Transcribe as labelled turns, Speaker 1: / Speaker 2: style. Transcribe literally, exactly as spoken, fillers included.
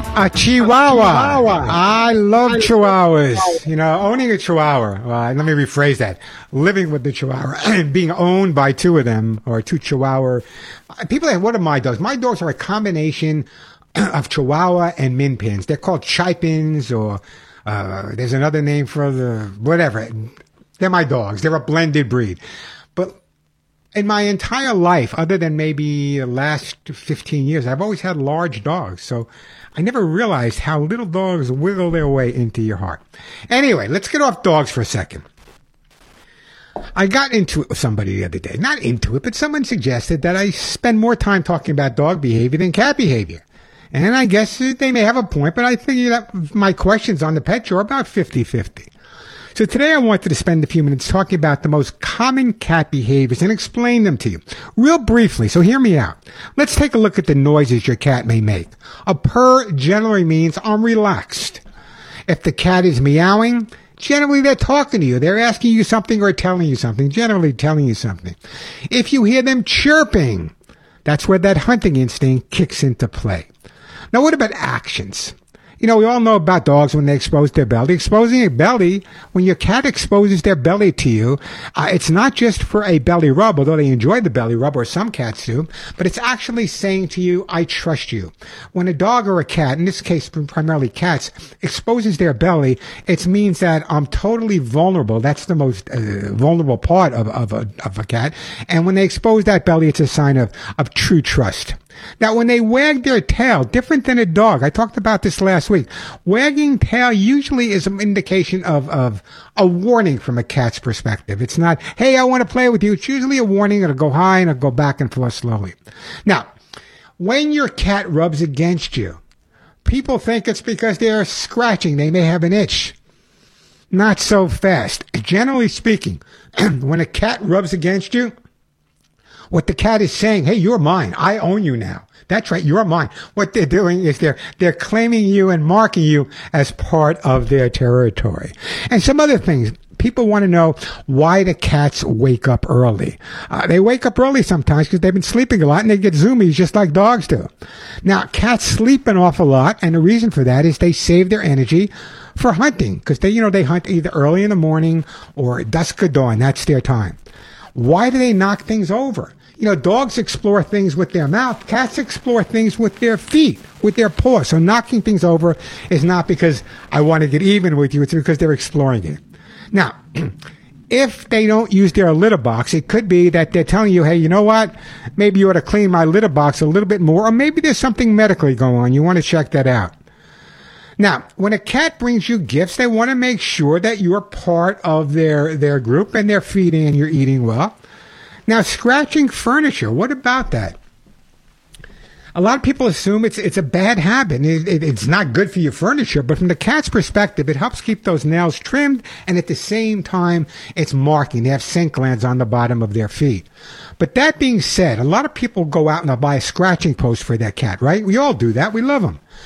Speaker 1: A Chihuahua. A Chihuahua. I love Chihuahuas. You know, owning a Chihuahua. Uh, let me rephrase that. Living with the Chihuahua and being owned by two of them, or two Chihuahua. People say, what are my dogs? My dogs are a combination of Chihuahua and Min Pins. They're called Chai-Pins, or uh, there's another name for the whatever. They're my dogs. They're a blended breed. But in my entire life, other than maybe the last fifteen years, I've always had large dogs. So I never realized how little dogs wiggle their way into your heart. Anyway, let's get off dogs for a second. I got into it with somebody the other day. Not into it, but someone suggested that I spend more time talking about dog behavior than cat behavior. And I guess they may have a point, but I figure that my questions on the pet show are about fifty-fifty. So today I wanted to spend a few minutes talking about the most common cat behaviors and explain them to you real briefly. So hear me out. Let's take a look at the noises your cat may make. A purr generally means I'm relaxed. If the cat is meowing, generally they're talking to you. They're asking you something or telling you something, generally telling you something. If you hear them chirping, that's where that hunting instinct kicks into play. Now what about actions? You know, we all know about dogs when they expose their belly. Exposing a belly, when your cat exposes their belly to you, uh, it's not just for a belly rub, although they enjoy the belly rub, or some cats do, but it's actually saying to you, I trust you. When a dog or a cat, in this case primarily cats, exposes their belly, it means that I'm totally vulnerable. That's the most uh, vulnerable part of, of, a, of a cat. And when they expose that belly, it's a sign of, of true trust. Now, when they wag their tail, different than a dog, I talked about this last week, wagging tail usually is an indication of, of a warning from a cat's perspective. It's not, hey, I want to play with you. It's usually a warning. It'll go high and it'll go back and forth slowly. Now, when your cat rubs against you, people think it's because they're scratching. They may have an itch. Not so fast. Generally speaking, when a cat rubs against you, what the cat is saying, hey, you're mine. I own you now. That's right, you're mine. What they're doing is they're they're claiming you and marking you as part of their territory. And some other things. People want to know why the cats wake up early. Uh, they wake up early sometimes because they've been sleeping a lot and they get zoomies just like dogs do. Now, cats sleep an awful lot, and the reason for that is they save their energy for hunting, because they, you know, they hunt either early in the morning or dusk of dawn. That's their time. Why do they knock things over? You know, dogs explore things with their mouth. Cats explore things with their feet, with their paws. So knocking things over is not because I want to get even with you. It's because they're exploring it. Now, if they don't use their litter box, it could be that they're telling you, hey, you know what? Maybe you ought to clean my litter box a little bit more, or maybe there's something medically going on. You want to check that out. Now, when a cat brings you gifts, they want to make sure that you're part of their, their group and they're feeding and you're eating well. Now, scratching furniture, what about that? A lot of people assume it's it's a bad habit. It, it, it's not good for your furniture, but from the cat's perspective, it helps keep those nails trimmed, and at the same time, it's marking. They have scent glands on the bottom of their feet. But that being said, a lot of people go out and they'll buy a scratching post for their cat, right? We all do that. We love them.